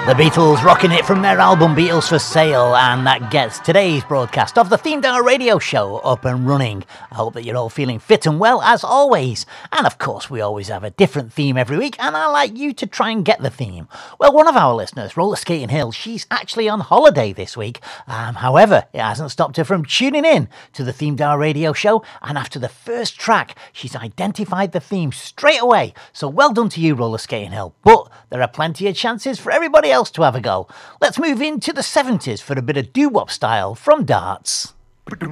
The Beatles rocking it from their album Beatles for Sale, and that gets today's broadcast of the Themed Hour Radio Show up and running. I hope that you're all feeling fit and well as always. And of course, we always have a different theme every week, and I like you to try and get the theme. Well, one of our listeners, Roller Skating Hill, she's actually on holiday this week. However, it hasn't stopped her from tuning in to the Themed Hour Radio Show, and after the first track, she's identified the theme straight away. So well done to you, Roller Skating Hill. But there are plenty of chances for everybody else to have a go. Let's move into the 70s for a bit of doo-wop style from Darts.